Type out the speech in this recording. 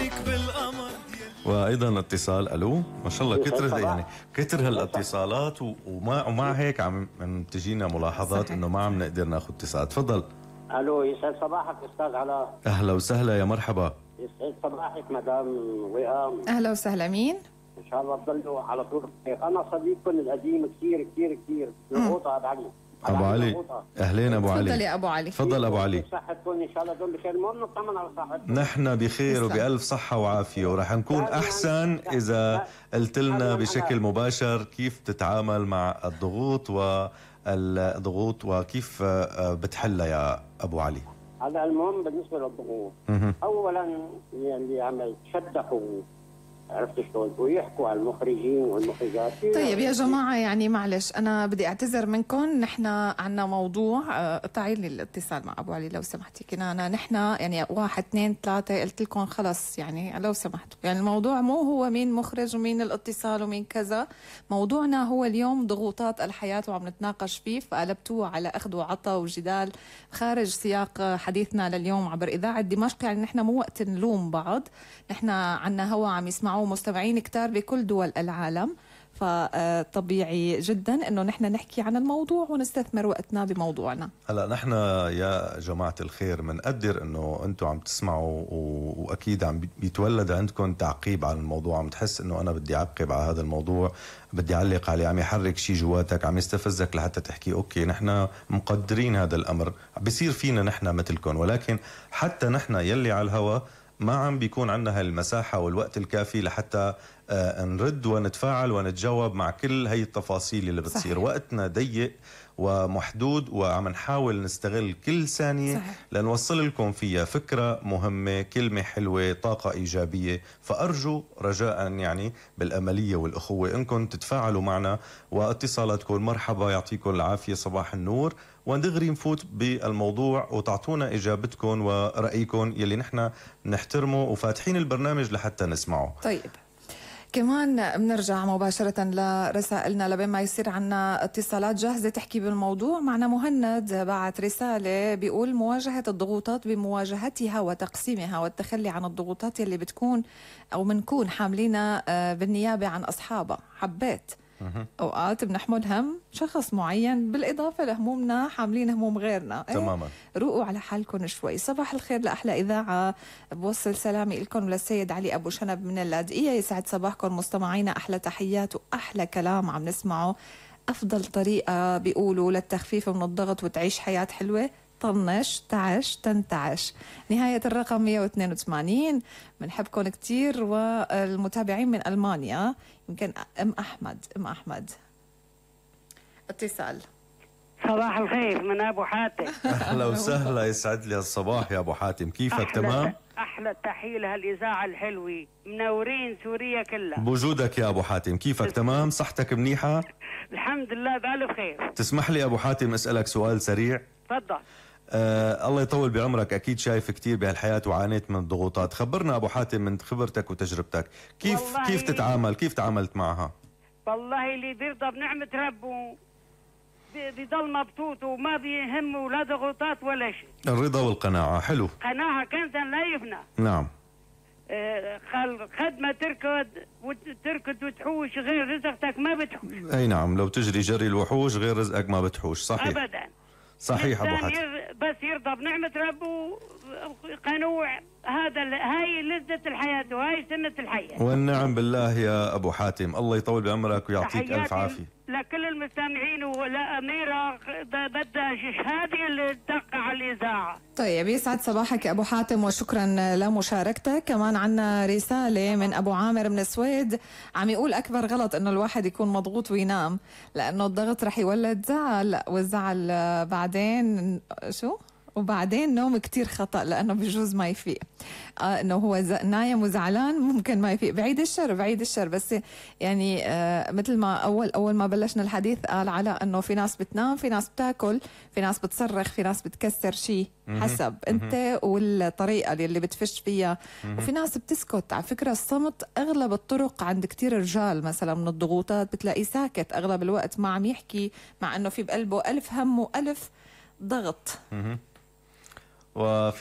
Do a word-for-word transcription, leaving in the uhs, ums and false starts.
وايضا اتصال. الو، ما شاء الله كتر يعني كتر هالاتصالات ومع ومع هيك عم عم تجينا ملاحظات انه ما عم نقدر ناخذ اتصال. تفضل. الو، يسعد صباحك استاذ علاء. اهلا وسهلا، يا مرحبا. يسعد صباحك مدام وئام. اهلا وسهلا. مين؟ ان شاء الله تضلوا على طول بخير. انا صديقكم القديم كثير كثير كثير الغوطه ابو علي. ابو علي، اهلين ابو علي. تفضل يا ابو علي. تفضل ابو علي. صحتكم ان شاء الله دول بخير. المهم نطمن على صحتكم. نحن بخير وبألف صحه وعافيه، وراح نكون احسن اذا قلت لنا بشكل مباشر كيف تتعامل مع الضغوط والضغوط وكيف بتحلها يا ابو علي. هذا المهم بالنسبه للضغوط. اولا اللي عم يتشدحوا، عرفت شلون، ويحكوا على المخرجين والمخرجات. طيب يا جماعه، يعني معلش انا بدي اعتذر منكم. نحن عندنا موضوع. قطعي لي الاتصال مع ابو علي لو سمحتي كنانه. نحن يعني واحد اثنين ثلاثه قلت لكم خلص، يعني لو سمحتوا، يعني الموضوع مو هو مين مخرج ومين الاتصال ومين كذا. موضوعنا هو اليوم ضغوطات الحياه وعم نتناقش فيه، فقلبتوه على اخذ وعطاء وجدال خارج سياق حديثنا لليوم عبر اذاعه دمشق. يعني نحن مو وقت نلوم بعض، نحن عنا هوا عم يسمعوا مستمعين كتار بكل دول العالم، فطبيعي جدا انه نحن نحكي عن الموضوع ونستثمر وقتنا بموضوعنا. هلا نحن يا جماعه الخير بنقدر انه انتم عم تسمعوا واكيد عم بيتولد عندكم تعقيب على الموضوع، عم تحس انه انا بدي اعقب على هذا الموضوع، بدي اعلق عليه، عم يحرك شيء جواتك، عم يستفزك لحتى تحكي. اوكي، نحن مقدرين هذا الامر، بصير فينا نحن مثلكم، ولكن حتى نحن يلي على الهوا ما عم بيكون عندنا هالمساحة والوقت الكافي لحتى آه نرد ونتفاعل ونتجاوب مع كل هي التفاصيل اللي بتصير. صحيح. وقتنا ضيق ومحدود، وعم نحاول نستغل كل ثانية. صحيح. لنوصل لكم فيها فكرة مهمة، كلمة حلوة، طاقة إيجابية. فأرجو رجاء يعني بالأملية والأخوة إنكم تتفاعلوا معنا، واتصالاتكم مرحبا، يعطيكم العافية، صباح النور، وندغري نفوت بالموضوع وتعطونا إجابتكم ورأيكم يلي نحن نحترمه، وفاتحين البرنامج لحتى نسمعه. طيب، كمان بنرجع مباشرة لرسائلنا لبين ما يصير عنا اتصالات جاهزة تحكي بالموضوع. معنا مهند بعت رسالة بيقول: مواجهة الضغوطات بمواجهتها وتقسيمها والتخلي عن الضغوطات اللي بتكون أو منكون حاملينها بالنيابة عن أصحابها. حبيت أوقات بنحمل هم شخص معين بالإضافة لهمومنا حاملين هموم غيرنا. تماما. ايه؟ روقوا على حالكم شوي. صباح الخير لأحلى إذاعة، بوصل سلامي لكم وللسيد علي أبو شنب من اللاذقية. يسعد صباحكم مستمعينا، أحلى تحيات وأحلى كلام عم نسمعه. أفضل طريقة بيقولوا للتخفيف من الضغط وتعيش حياة حلوة: طنش تعش تنتعش. نهاية الرقم مئة واثنين وثمانين. بنحبكم كتير. والمتابعين من ألمانيا يمكن أم أحمد. أم أحمد اتصال. صباح الخير من أبو حاتم. أهلا وسهلا، يسعد لي الصباح يا أبو حاتم، كيفك؟ أحلى تمام؟ أحلى تحية لهالإذاعة الحلوة، منورين سوريا كلها بوجودك يا أبو حاتم. كيفك؟ تمام؟ صحتك منيحة؟ الحمد لله بألف خير. تسمح لي أبو حاتم أسألك سؤال سريع؟ تفضل. آه الله يطول بعمرك، أكيد شايف كتير بهالحياة وعانيت من الضغوطات. خبرنا أبو حاتم من خبرتك وتجربتك، كيف كيف تتعامل كيف تعاملت معها؟ والله اللي بيرضى بنعمة ربه بيضل مبسوط وما بيهمه لا ضغوطات ولا شيء. الرضا والقناعة، حلو. قناعة كنز لا يفنى. نعم. آه خد ما تركض وتركض وتحوش غير رزقتك ما بتحوش. أي نعم، لو تجري جري الوحوش غير رزقك ما بتحوش. صحيح أبدا. صحيح أبو حاتم. بس يرضى بنعمة ربه قنوع، هذا هاي لذة الحياة وهاي سنة الحياة. والنعم بالله يا أبو حاتم، الله يطول بعمرك ويعطيك ألف عافية. لكل المستمعين ولأميرة بدها هذه اللي تدق على الإذاعة. طيب، يسعد صباحك أبو حاتم وشكرا لمشاركتك. كمان عنا رسالة من أبو عامر من السويد، عم يقول: أكبر غلط إنه الواحد يكون مضغوط وينام، لأنه الضغط رح يولد زعل، والزعل بعدين شو؟ وبعدين نوم كتير خطأ، لأنه بجوز ما يفيق. آه إنه هو نايم وزعلان ممكن ما يفيق. بعيد الشر بعيد الشر بس يعني آه مثل ما أول أول ما بلشنا الحديث قال على إنه في ناس بتنام، في ناس بتاكل، في ناس بتصرخ، في ناس بتكسر شيء حسب أنت والطريقة اللي بتفش فيها، وفي ناس بتسكت. على فكرة الصمت أغلب الطرق عند كتير رجال مثلا من الضغوطات بتلاقيه ساكت أغلب الوقت، ما عم يحكي، مع إنه في بقلبه ألف هم وألف ضغط. وفي